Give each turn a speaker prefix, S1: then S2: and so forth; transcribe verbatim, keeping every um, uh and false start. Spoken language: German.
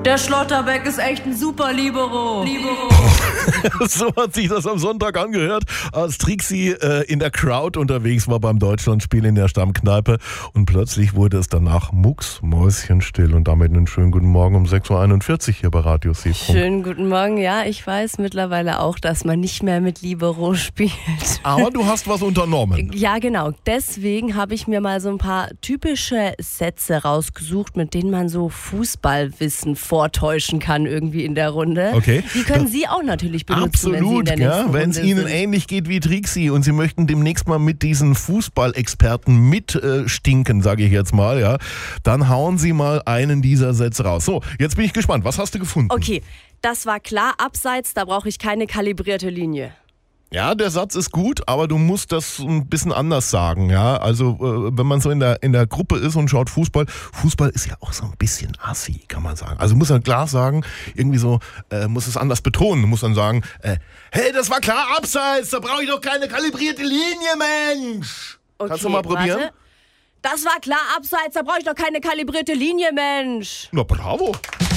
S1: Der Schlotterbeck ist echt ein super Libero. Libero.
S2: So hat sich das am Sonntag angehört, als Trixie äh, in der Crowd unterwegs war beim Deutschlandspiel in der Stammkneipe und plötzlich wurde es danach mucksmäuschenstill und damit einen schönen guten Morgen um sechs Uhr einundvierzig hier bei Radio Seefunk.
S1: Schönen guten Morgen, ja, ich weiß mittlerweile auch, dass man nicht mehr mit Libero spielt.
S2: Aber du hast was unternommen.
S1: Ja, genau. Deswegen habe ich mir mal so ein paar typische Sätze rausgesucht, mit denen man so Fußballwissen vortäuschen kann irgendwie in der Runde.
S2: Okay.
S1: Die können Sie auch natürlich benutzen,
S2: Absolut,
S1: wenn Sie in der
S2: ja,
S1: nächsten
S2: wenn es
S1: Runde
S2: Ihnen
S1: sind.
S2: ähnlich geht wie Trixie und Sie möchten demnächst mal mit diesen Fußballexperten mitstinken, äh, sage ich jetzt mal, ja, dann hauen Sie mal einen dieser Sätze raus. So, jetzt bin ich gespannt. Was hast du gefunden?
S1: Okay, das war klar. Abseits, da brauche ich keine kalibrierte Linie.
S2: Ja, der Satz ist gut, aber du musst das ein bisschen anders sagen, ja. Also, äh, wenn man so in der, in der Gruppe ist und schaut Fußball, Fußball ist ja auch so ein bisschen assi, kann man sagen. Also muss man klar sagen, irgendwie so, äh, muss es anders betonen. Du musst dann sagen, äh, hey, das war klar, abseits, da brauche ich doch keine kalibrierte Linie, Mensch.
S1: Okay,
S2: Kannst du mal probieren?
S1: Warte. Das war klar, abseits, da brauche ich doch keine kalibrierte Linie, Mensch.
S2: Na, bravo.